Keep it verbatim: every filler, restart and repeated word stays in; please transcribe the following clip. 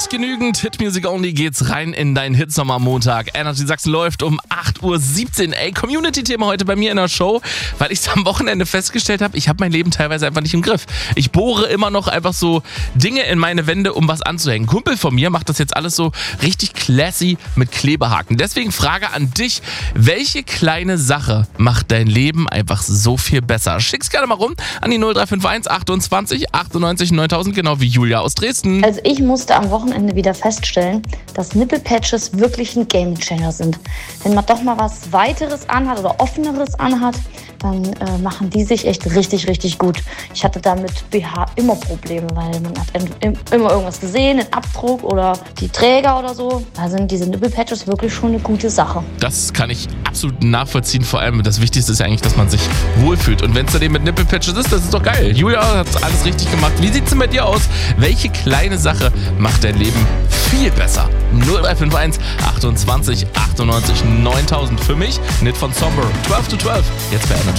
nicht genügend. Hit Music Only geht's rein in deinen Hitsommer Montag. Energy Sachsen läuft um acht Uhr siebzehn. Ey, Community-Thema heute bei mir in der Show, weil ich es am Wochenende festgestellt habe, ich habe mein Leben teilweise einfach nicht im Griff. Ich bohre immer noch einfach so Dinge in meine Wände, um was anzuhängen. Ein Kumpel von mir macht das jetzt alles so richtig classy mit Klebehaken. Deswegen Frage an dich, welche kleine Sache macht dein Leben einfach so viel besser? Schick's gerne mal rum an die null drei fünf eins achtundzwanzig achtundneunzig neuntausend, genau wie Julia aus Dresden. Also ich musste am Wochenende wieder feststellen, dass Nippelpatches wirklich ein Gamechanger sind. Wenn man doch mal was weiteres anhat oder offeneres anhat, dann äh, machen die sich echt richtig, richtig gut. Ich hatte da mit B H immer Probleme, weil man hat immer irgendwas gesehen, einen Abdruck oder die Träger oder so. Da sind diese Nippelpatches wirklich schon eine gute Sache. Das kann ich absolut nachvollziehen. Vor allem das Wichtigste ist ja eigentlich, dass man sich wohlfühlt. Und wenn es dann eben mit Nippelpatches ist, das ist doch geil. Julia hat alles richtig gemacht. Wie sieht's denn bei dir aus? Welche kleine Sache macht dein Leben viel besser? null drei fünf eins achtundzwanzig achtundneunzig neuntausend. Für mich, Nit von Somber. zwölf zu zwölf. Jetzt bei Energy.